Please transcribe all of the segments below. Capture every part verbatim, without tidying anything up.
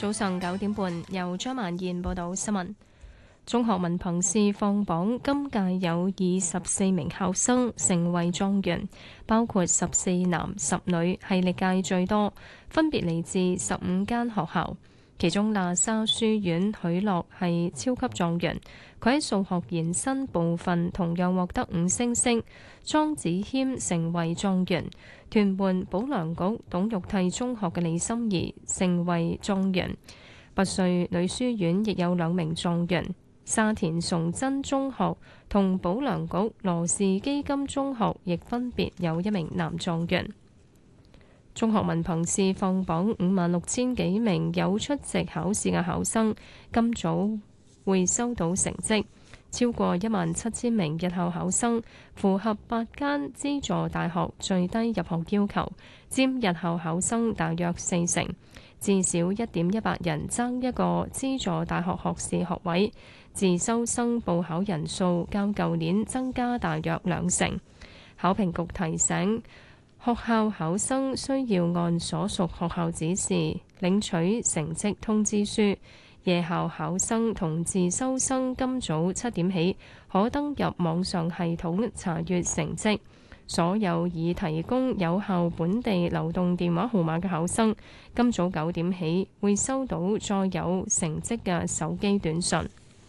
早上九點半，由張曼燕報道新聞。中學文憑試放榜，今屆有二十四名考生成為狀元，包括十四男十女，係歷屆最多，分別嚟自十五間學校。其中喇沙書院許樂係超級狀元，佢喺數學延伸部分同樣獲得五星星。莊子謙成為狀元，屯門保良局董玉娣中學嘅李心怡成為狀元。拔萃女書院亦有兩名狀元，沙田崇真中學同保良局羅氏基金中學亦分別有一名男狀元。中學文憑試放榜，五萬六千幾名有出席考試嘅考生，今早會收到成績。超過一萬七千名日後考生符合八間資助大學最低入學要求，佔日後考生大約四成。至少一點一八人爭一個資助大學學士學位，自修生報考人數較舊年增加大約兩成。考評局提醒，學校考生需要按所屬學校指示領取成績通知書。夜校考生同自修生今早七點起可登入網上系統查閱成績。所有已提供有效本地流動電話號碼嘅考生，今早九點起會收到載有成績嘅手機短訊。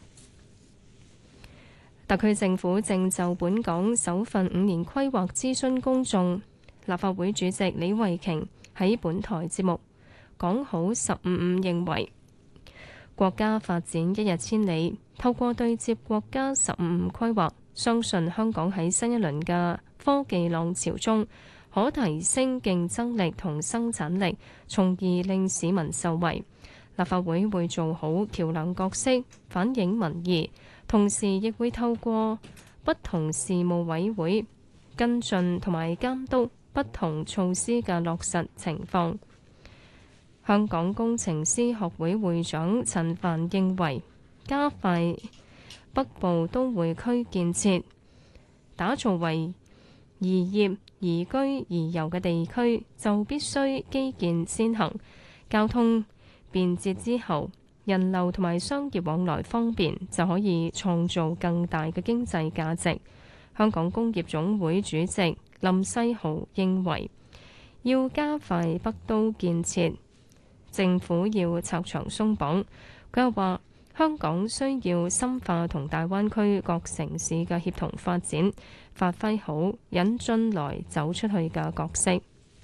特區政府正就本港首份五年規劃諮詢公眾。立法會主席李慧瓊喺本台節目講好十五五，認為國家發展一日千里，透過對接國家十五五規劃，相信香港喺新一輪嘅科技浪潮中，可提升競爭力同生產力，從而令市民受惠。立法會會做好橋梁角色，反映民意，同時亦會透過不同事務委會跟進同埋監督不同措施嘅落實情況。香港工程師學會會長陳帆認為，加快北部都會區建設，打造為宜業、宜居、宜遊嘅地區，就必須基建先行，交通便捷之後，人流同埋商業往來方便，就可以創造更大嘅經濟價值。香港工業總會主席林世豪認為，要加快北都建設，政府要拆牆鬆綁。佢又話，香港需要深化同大灣區各城市嘅協同發展，發揮好引進來走出去嘅角色。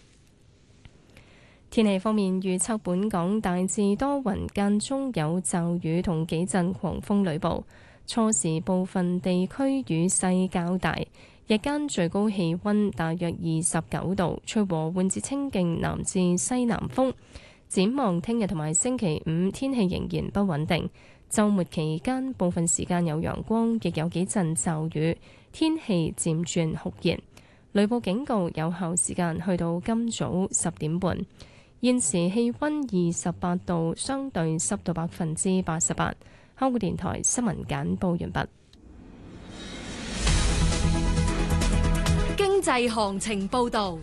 天氣方面預測，本港大致多雲，間中有驟雨同幾陣狂風雷暴，初時部分地區雨勢較大，日間最高氣溫大約二十九度，吹和緩至清勁南至西南風。展望聽日同埋星期五天氣仍然不穩定，週末期間部分時間有陽光，亦有幾陣驟雨，天氣漸轉酷熱。雷暴警告有效時間去到今早十點半。現時氣溫二十八度，相對濕度百分之八十八。香港電台新聞簡報完畢。 經濟行情報導。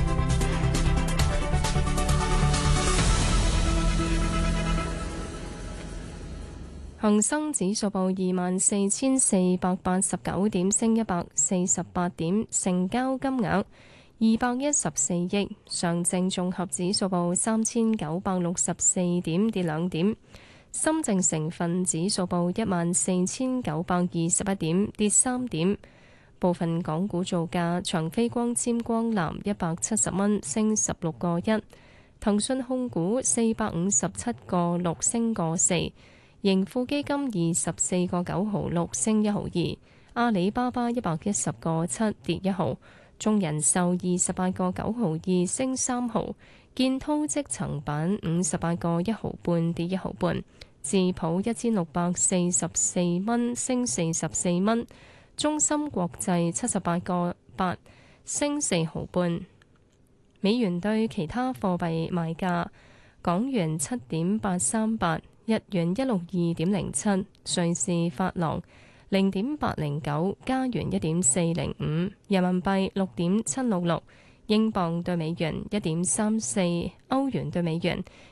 恒生指數報二萬四千四百八十九點，升一百四十八點，成交金額二百一十四億。上證綜合指數報三千九百六十四點，跌兩點。深證成分指數報一萬四千九百二十一點，跌三點。部分港股造價，長飛光纖光纜一百七十蚊，升十六個一。騰訊控股四百五十七個六，升個四。盈富基金二十四個九毫六，升一毫二。阿里巴巴一百一十個七，跌一毫。中人壽二十八個九毫二，升三毫。建滔積層板五十八個一毫半，跌一毫半。智普一千六百四十四蚊，升四十四蚊。中芯國際七十八個八，升四毫半。美元對其他貨幣賣價：港元七點八三八。日元一六二點零七，瑞士法郎零點八零九，加元一點四零五，人民幣六點七六六，英鎊對美元一點三四，歐元對美元